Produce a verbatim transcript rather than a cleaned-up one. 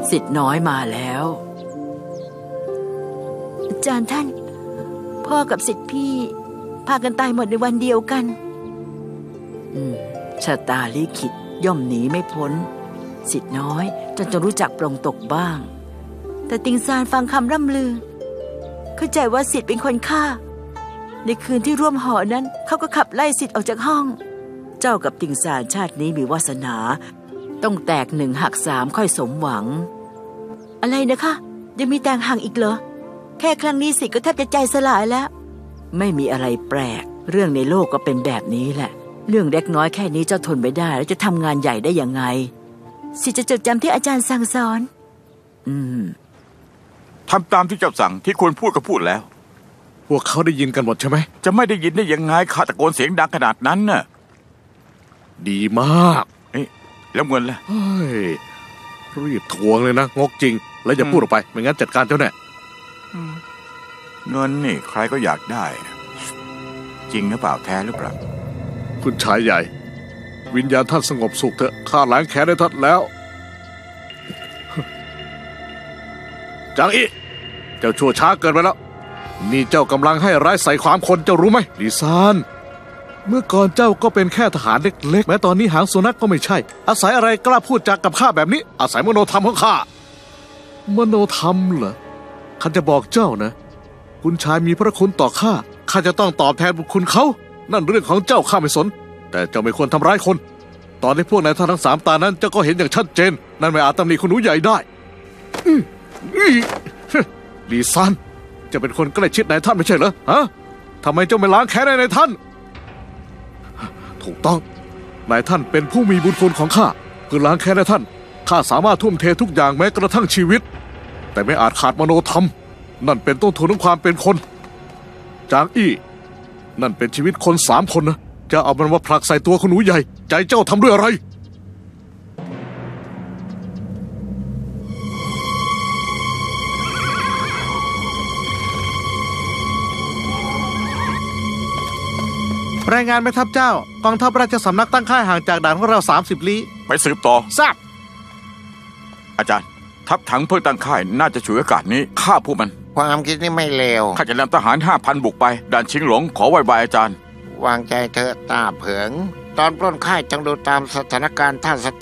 สิทธิ์น้อยมาแล้วอาจารย์ท่านพ่อกับสิทธิ์พี่พากันตายหมดในวันเดียวกันอืมชะตาลิขิตย่อมหนีไม่พ้นสิทธิ์น้อยจนจะรู้จักปรงตกบ้างแต่ติงซานฟังคำร่ำลือเข้าใจว่าสิทธิ์เป็นคนฆ่าในคืนที่ร่วมหอนั้นเขาก็ขับไล่สิทธิ์ออกจากห้องเจ้ากับติงซานชาตินี้มีวาสนาต้องแตกหนึ่งหักสามค่อยสมหวังอะไรนะคะยังมีแตกหักอีกเหรอแค่ครั้งนี้สิทธิ์ก็แทบจะใจสลายแล้วไม่มีอะไรแปลกเรื่องในโลกก็เป็นแบบนี้แหละเรื่องเล็กน้อยแค่นี้เจ้าทนไม่ได้แล้วจะทำงานใหญ่ได้ยังไงสิทธิ์จะจดจำที่อาจารย์สั่งสอนอืมทำตามที่เจ้าสั่งที่ควรพูดก็พูดแล้วพวกเขาได้ยินกันหมดใช่ไหมจะไม่ได้ยินได้ยังไงข้าตะโกนเสียงดังขนาดนั้นน่ะดีมากเอ๊ะแล้วเงินล่ะเฮ้ยรีบทวงเลยนะงกจริงแล้วอย่าพูดออกไปไม่งั้นจัดการเจ้าแน่เงินนี่ใครก็อยากได้จริงหรือเปล่าแท้หรือเปล่าคุณชายใหญ่วิญญาณท่านสงบสุขเถอะข้าล้างแค้นได้ท่านแล้วจางอี้เจ้าชั่วช้าเกินไปแล้วนี่เจ้ากำลังให้ร้ายใส่ความคนเจ้ารู้ไหมลิซานเมื่อก่อนเจ้าก็เป็นแค่ทหารเล็กๆแม้ตอนนี้หางสุนัขก็ไม่ใช่อาศัยอะไรกล้าพูดจากับข้าแบบนี้อาศัยมโนธรรมของข้ามโนธรรมเหรอข้าจะบอกเจ้านะคุณชายมีพระคุณต่อข้าข้าจะต้องตอบแทนบุญคุณเขานั่นเรื่องของเจ้าข้าไม่สนแต่เจ้าไม่ควรทำร้ายคนตอนที่พวกนายท่านทั้งสามตานั้นเจ้าก็เห็นอย่างชัดเจนนั่นไม่อาจตำหนิคุณหนูใหญ่ได้ลีซานจะเป็นคนใกล้ชิดนายท่านไม่ใช่เหรอฮะทำไมเจ้าไม่ล้างแค้นนายท่านถูกต้องนายท่านเป็นผู้มีบุญคุณของข้าเพื่อล้างแค้นนายท่านข้าสามารถทุ่มเททุกอย่างแม้กระทั่งชีวิตแต่ไม่อาจขาดมโนธรรมนั่นเป็นต้นทุนของความเป็นคนจางอี้นั่นเป็นชีวิตคนสามคนนะจะเอามันมาผลักใส่ตัวคุณหนูใหญ่ใจเจ้าทำด้วยอะไรรายงานแม่ทัพเจ้ากองทัพราชสำนักตั้งค่ายห่างจากด่านของเราสามสิบลี้ไปสืบต่อทราบอาจารย์ทัพถังเพิ่งตั้งค่ายน่าจะฉวยโอกาสนี้ฆ่าพวกมันความคิดนี้ไม่เลวข้าจะนำทหารห้าพันบุกไปด่านชิงหลงขอไหว้บายอาจารย์วางใจเถอะตาเผิงตอนปล้นค่ายจงดูตามสถานการณ์ท่าส